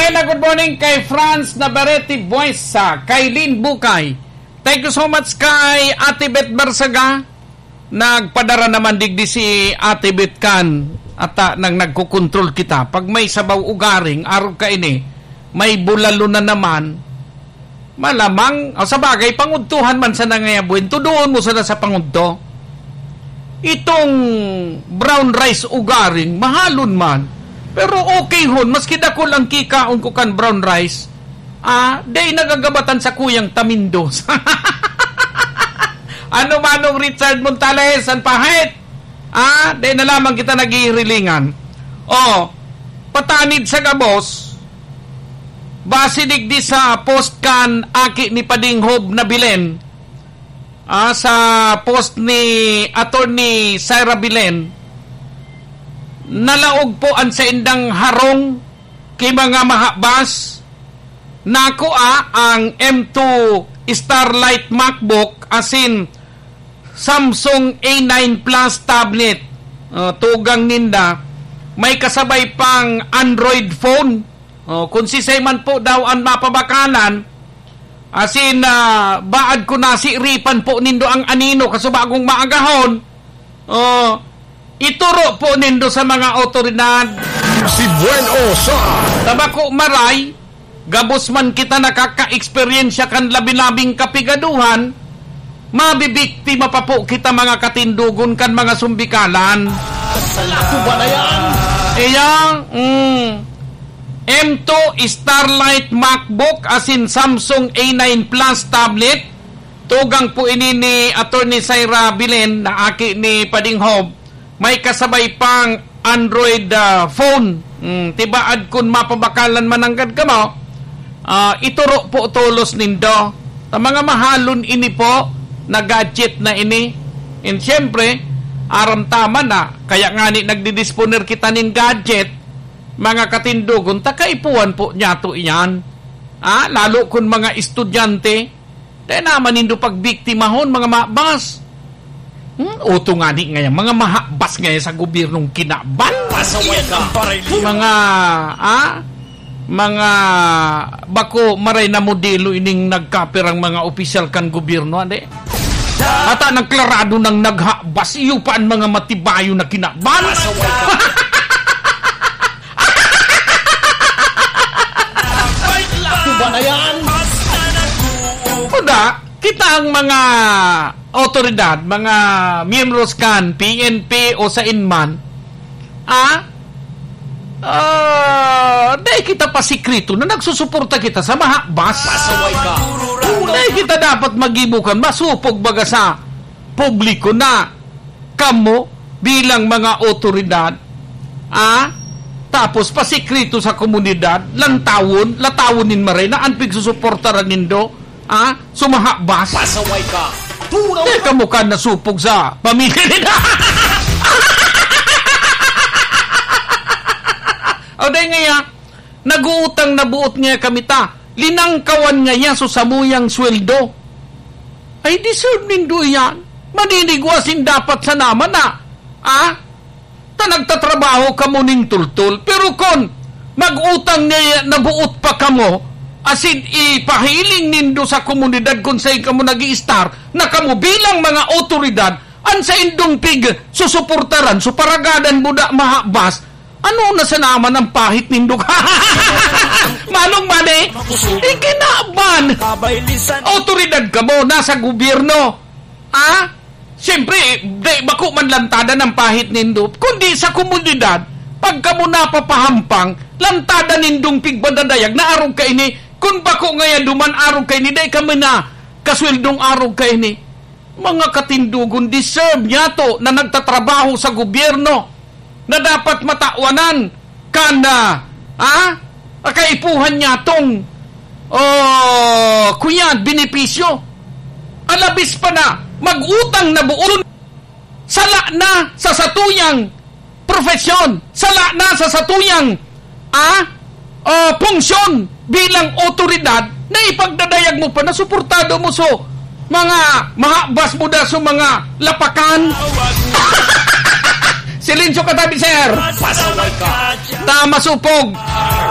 na good morning kay Franz Navarrete Buesa, kay Lynn Bukay. Thank you so much kay Ate Bet Barsaga. Nagpadara naman digdi si Ate Bet kan at nang nagkukontrol kita. Pag may sabaw ugaring, araw ka ini, may bulalo na naman, malamang, sa bagay, pangudtuhan man sa nangayabuin, tudoon mo sana sa pangudto. Itong brown rice ugaring, mahalon man. Pero okay hon, maski dako lang kikaon ko kan brown rice, day nagagabatan sa kuyang tamindos. Ano manong Richard Montales, ang pahit? Day na lamang kita nagihirilingan. Patanid sa gabos, basidig di sa post kan aki ni Padinghob na bilen, sa post ni Attorney Syra Bilen, nalaog po ang sa indang harong kay mga mahabas nako ang M2 Starlight MacBook asin Samsung A9 Plus tablet, tugang ninda may kasabay pang Android phone. Kung sisay man po daw ang mapabakalan, asin baad ko na si ripan po nindo ang anino kaso bagong maagahon, ituro po nindo sa mga otoridad. Si Bueno sa tabako maray, gabos man kita nakaka-eksperyensya kan labi-labing kapigaduhan, mabibiktima pa po kita mga katindugon kan mga sumbikalan. Salako ba na yan? M2 Starlight MacBook asin Samsung A9 Plus tablet, tugang po ini ni Attorney Syra Bilen na aki ni Padinghob, may kasabay pang Android phone. Tibaad kun mapabakalan mananggad ka mo, ituro po tulos nindo sa mga mahalon ini po na gadget na ini. And syempre aram tama na kaya nga ni nagdidisponer kita nin gadget, mga katindugon, takaipuan po niya to iyan. Lalo kung mga estudyante, dahil naman nindo pagbiktimahon, mga mahabas. Uto nga ni ngayon, mga mahabas ngayon sa gobyernong kinaban. Mga bako maray na modelo ining nagkapirang mga opisyal kan gobyerno, ade. At nagklarado ng naghabas, iyo pa ang mga matibayo na kinaban. Kita ang mga otoridad, mga miyembros kan PNP o sa inman, dahil kita pa sikrito na nagsusuporta kita sa mahabas. Dahil kita dapat magibukan, masupog baga sa publiko na kamo bilang mga otoridad, tapos pasikrito sa komunidad, latawon maray na ang pigsusuportaran nindo, sumahabas. Pasaway ka. Dahil kamukha na supog sa pamilya nila. Dahil nga, nag-uutang na buot nga kami ta. Linangkawan nga yan so samuyang sweldo. Ay, deserve nindo yan. Maninigwasin dapat sa naman na. Nagtatrabaho ka mo ning tultul. Pero kung mag-utang niya na buot pa ka mo, asin ipahiling nindo sa komunidad kung sa'yo ka mo nag-i-star na kamo bilang mga otoridad an sa indong pig susuportaran, suparagadan mo da mahabas, ano na sa naman ang pahit nindo ka? Manong mani, ikinaban. Otoridad ka mo, nasa gobyerno. Siyempre, bako man lantada ng pahit nindo, kundi sa komunidad, pagka mo napapahampang, lantada nindong pigbadadayag na araw ka ini, kung bako ngayon duman araw ka ini, day kami na kasweldong araw ka ini. Mga katindugon, deserve niya to na nagtatrabaho sa gobyerno na dapat matawanan kana kaipuhan niya tong kuya, benepisyo. Alabis pa na mag-utang na buon, sala na sa satuyang profesyon, sala na sa satuyang funksyon bilang otoridad na ipagdadayag mo pa na suportado mo so mga mahabas mo da so mga lapakan. Silencio katabi, sir. Pasaway ka. Tama supog.